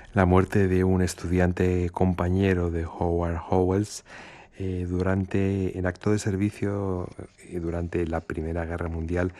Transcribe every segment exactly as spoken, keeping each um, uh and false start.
La muerte de un estudiante compañero de Howard Howells eh, durante en acto de servicio eh, durante la Primera Guerra Mundial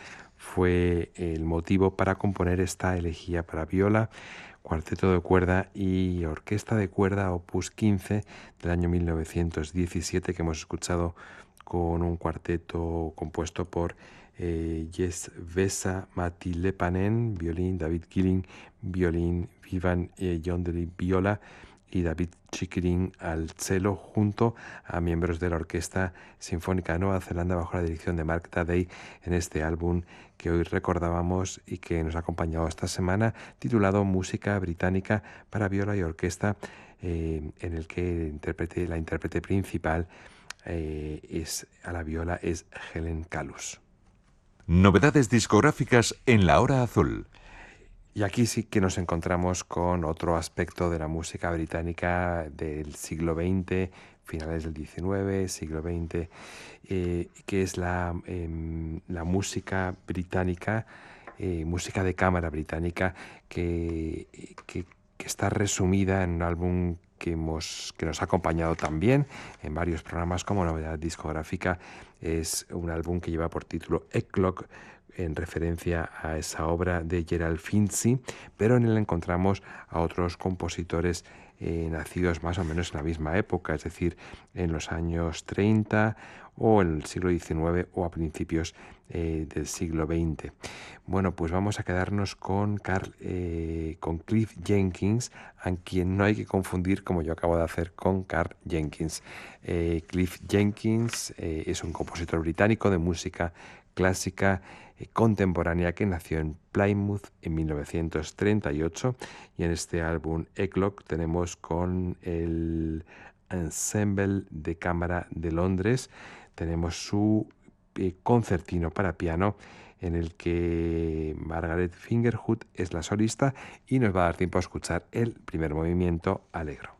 fue el motivo para componer esta elegía para viola, cuarteto de cuerda y orquesta de cuerda opus quince del año mil novecientos diecisiete, que hemos escuchado con un cuarteto compuesto por eh, Jess Vesa, Matti Lepanen, violín, David Killing, violín, Vivan eh, Yondeli, viola, y David Chickering al cello, junto a miembros de la Orquesta Sinfónica de Nueva Zelanda bajo la dirección de Mark Taddei, en este álbum que hoy recordábamos y que nos ha acompañado esta semana, titulado Música Británica para viola y orquesta, eh, en el que intérprete, la intérprete principal eh, es a la viola es Helen Kalus. Novedades discográficas en La Hora Azul. Y aquí sí que nos encontramos con otro aspecto de la música británica del siglo veinte, finales del diecinueve, siglo veinte, eh, que es la, eh, la música británica, eh, música de cámara británica, que, que, que está resumida en un álbum que, hemos, que nos ha acompañado también en varios programas como novedad discográfica. Es un álbum que lleva por título Eclogue, en referencia a esa obra de Gerald Finzi, pero en él encontramos a otros compositores eh, nacidos más o menos en la misma época, es decir, en los años treinta o en el siglo diecinueve o a principios eh, del siglo veinte. Bueno, pues vamos a quedarnos con, Carl, eh, con Cliff Jenkins, a quien no hay que confundir, como yo acabo de hacer, con Karl Jenkins. Eh, Cliff Jenkins eh, es un compositor británico de música clásica eh, contemporánea que nació en Plymouth en mil novecientos treinta y ocho, y en este álbum Eclogue tenemos con el Ensemble de Cámara de Londres, tenemos su eh, concertino para piano, en el que Margaret Fingerhut es la solista, y nos va a dar tiempo a escuchar el primer movimiento Allegro.